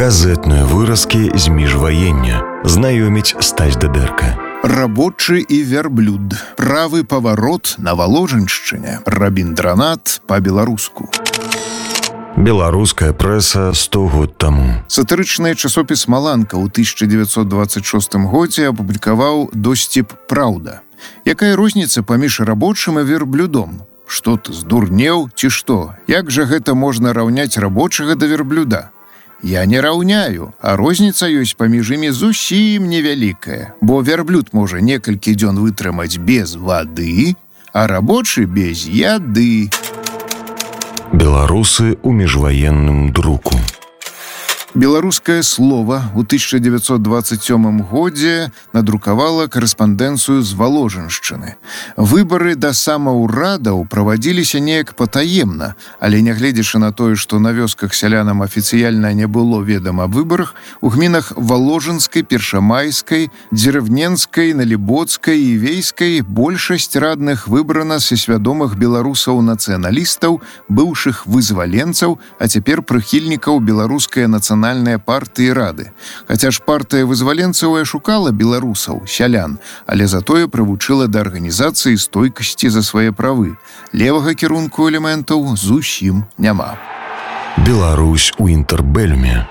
Газетныя выразкі з міжваення. Знаёміць Стась Дадэрка. Рабочы і вярблюд. Правы паварот на Валожыншчыне. Рабіндранат па-беларуску. Беларуская прэса 100 год таму. Сатырычны часопіс «Маланка» ў 1926 годзе апублікаваў досціп «Праўда». Якая розніца паміж рабочым і вярблюдом? Што ты, здурнеў ці што? Як жа гэта можна раўняць рабочага да вярблюда? Я не раўняю, а розніца ёсць паміж імі зусім невялікая, бо вярблюд можа некалькі дзён вытрымаць без вады, а рабочы без яды. Беларусы ў міжваенным друку. Беларускае слова ў 1927 годзе надрукавала карэспандэнцыю з Валожыншчыны. Выбары да самаўрадаў правадзіліся неяк патаемна, але нягледзячы на тое, што на вёсках сялянам афіцыяльна не было ведама аб выбарах, у гмінах Валожынскай, Першамайскай, Дзеревненскай, Налібоцкай і Вейскай большасць радных выбрана са свядомых беларусаў-нацыяналістаў, быўшых вызваленцаў, а цяпер прыхільнікаў беларускай нацыянальнай партыі рады. Хаця ж партыя вызваленцаў і ашукала беларусаў, сялян, але затое прывучыла да арганізацыі стойкасці за свае правы. Левага кірунку элементаў зусім няма. Беларусь у інтэрбэльме.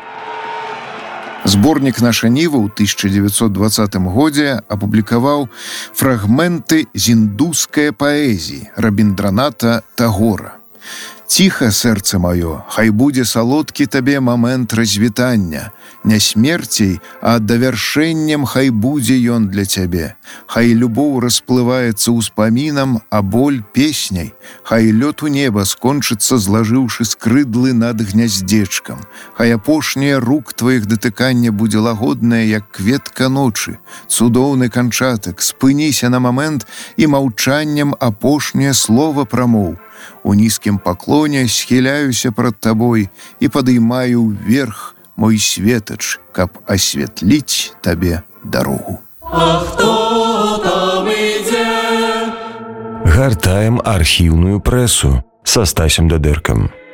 Зборнік «Наша ніва» ў 1920 годзе апублікаваў фрагменты з індускай паэзіі Рабіндраната Тагора. «Ціха, сэрца маё, хай будзе салодкі табе момент развітання. Не смерцей, а давяршэннем хай будзе ён для цябе. Хай любоў расплываецца ўспамінам, а боль песняй. Хай лёт у неба скончыцца, злажыўшы скрыдлы над гняздзечкам. Хай апошняе рук тваіх датыкання будзе лагоднае, як кветка ночы. Цудоўны канчатак, спыніся на момент і маўчаннем апошняе слова прамоў. У нізкім паклоне схіляюся прад табой і падымаю ўверх мой светач, каб асвятліць табе дарогу». А хто там ідзе? Гартаем архіўную прэсу са Стасем Дадэркам.